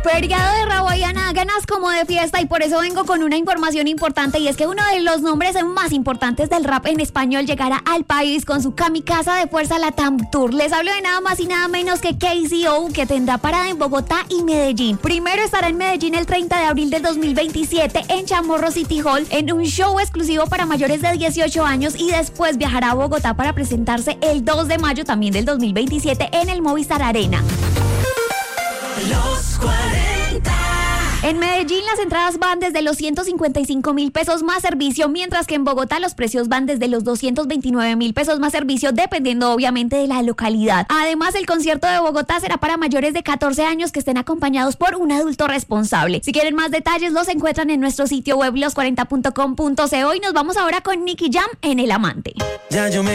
Feriado de Raboyana, ganas como de fiesta y por eso vengo con una información importante y es que uno de los nombres más importantes del rap en español llegará al país con su Kamikaze de Fuerza Latam Tour. Les hablo de nada más y nada menos que KCO, que tendrá parada en Bogotá y Medellín. Primero estará en Medellín el 30 de abril del 2027 en Chamorro City Hall en un show exclusivo para mayores de 18 años y después viajará a Bogotá para presentarse el 2 de mayo también del 2027 en el Movistar Arena. Los 40. En Medellín las entradas van desde los 155.000 pesos más servicio, mientras que en Bogotá los precios van desde los 229.000 pesos más servicio, dependiendo obviamente de la localidad. Además, el concierto de Bogotá será para mayores de 14 años que estén acompañados por un adulto responsable. Si quieren más detalles, los encuentran en nuestro sitio web los40.com.co y nos vamos ahora con Nicky Jam en El Amante. Ya yo me